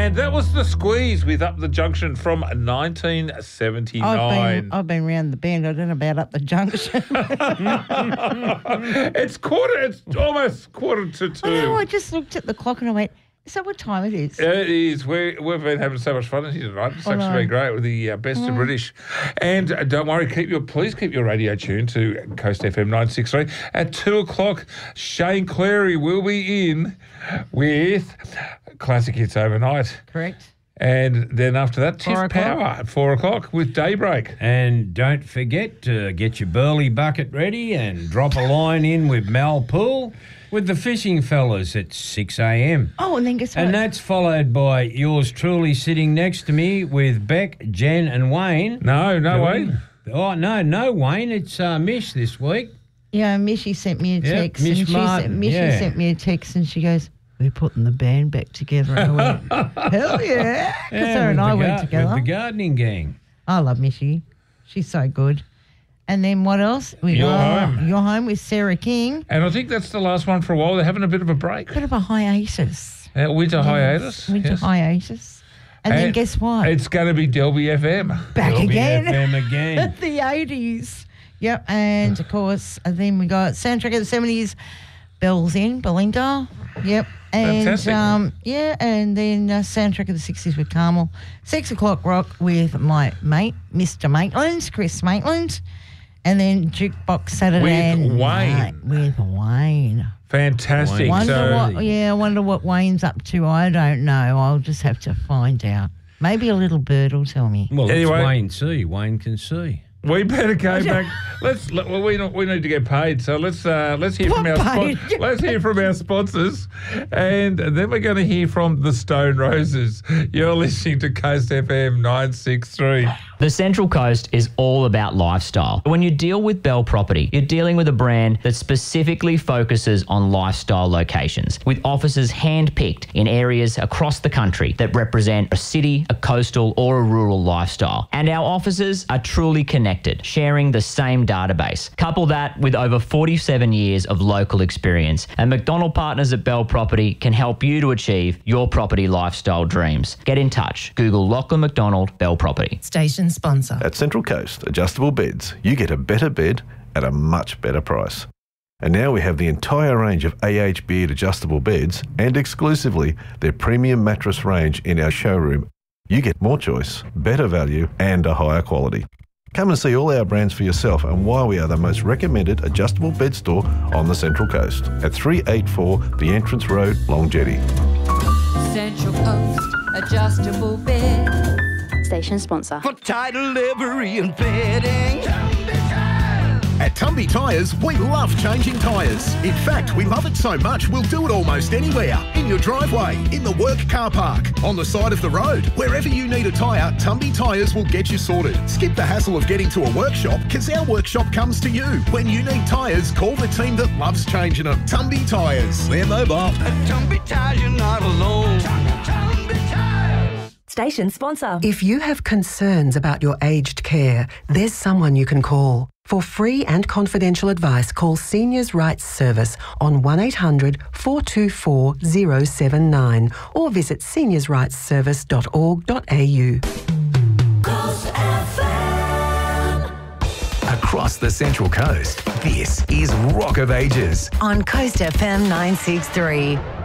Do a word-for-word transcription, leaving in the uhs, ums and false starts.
And that was The Squeeze with Up the Junction from nineteen seventy-nine. I've been, I've been round the bend. I don't know about Up the Junction. It's quarter, it's almost quarter to two. I know, I just looked at the clock and I went, is that what time it is? It is. We, we've been having so much fun here tonight. It's I actually know. been great with the uh, best of British. And uh, don't worry, keep your please keep your radio tuned to Coast F M nine sixty-three. At two o'clock, Shane Cleary will be in with Classic Hits Overnight. Correct. And then after that, Tiff Four o'clock. Power at four o'clock with Daybreak. And don't forget to get your burley bucket ready and drop a line in with Mal Pool with the fishing fellas at six a.m. Oh, and then guess what? And that's followed by yours truly sitting next to me with Beck, Jen and Wayne. No, no way. Doing- Oh, no, no, Wayne. It's uh, Mish this week. Yeah, Mishy sent me a Yep, text. Miss and she Martin, sent, Mishy yeah. sent me a text and she goes, we're putting the band back together. And I went, hell yeah. Because her with and the I went gar- together. With the gardening gang. I love Mishy. She's so good. And then what else? We You're got Home. You're Home with Sarah King. And I think that's the last one for a while. They're having a bit of a break. Bit of a hiatus. Uh, winter hiatus. Winter yes. hiatus. And, then And guess what? It's going to be Delby F M. Back Delby again. F M again. the eighties. Yep. And of course, and then we got soundtrack of the seventies, Bells in, Belinda. Yep. And Fantastic. um, yeah, and then uh, soundtrack of the sixties with Carmel. Six o'clock rock with my mate, Mister Maitland, Chris Maitland. And then Jukebox Saturday With night Wayne. with Wayne. Fantastic. Wonder so, what? Yeah, I wonder what Wayne's up to. I don't know. I'll just have to find out. Maybe a little bird will tell me. Well, Anyway. it's Wayne C. Wayne can see. we better go back. Let's. Let, well, we don't, we need to get paid. So let's uh, let's hear from What our paid? spon- let's hear from our sponsors, and then we're going to hear from the Stone Roses. You're listening to Coast F M nine sixty-three. The Central Coast is all about lifestyle. When you deal with Bell Property, you're dealing with a brand that specifically focuses on lifestyle locations, with offices hand-picked in areas across the country that represent a city, a coastal, or a rural lifestyle. And our offices are truly connected, sharing the same database. Couple that with over forty-seven years of local experience, and McDonald Partners at Bell Property can help you to achieve your property lifestyle dreams. Get in touch. Google Lachlan McDonald Bell Property. Station sponsor. At Central Coast Adjustable Beds, you get a better bed at a much better price. And now we have the entire range of A H Beard adjustable beds and exclusively their premium mattress range in our showroom. You get more choice, better value and a higher quality. Come and see all our brands for yourself and why we are the most recommended adjustable bed store on the Central Coast at three eighty-four The Entrance Road, Long Jetty. Central Coast Adjustable Bed. Station sponsor. For title, livery and fitting. At Tumby Tyres, we love changing tyres. In fact, we love it so much, we'll do it almost anywhere. In your driveway, in the work car park, on the side of the road. Wherever you need a tyre, Tumby Tyres will get you sorted. Skip the hassle of getting to a workshop, because our workshop comes to you. When you need tyres, call the team that loves changing them. Tumby Tyres. They're mobile. At Tumby Tyres, you're not alone. Tumby Tyres. Station sponsor. If you have concerns about your aged care, there's someone you can call. For free and confidential advice, call Seniors Rights Service on one eight hundred four two four zero seven nine or visit seniors rights service dot org dot a u. Coast F M. Across the Central Coast, this is Rock of Ages. On Coast F M nine sixty-three.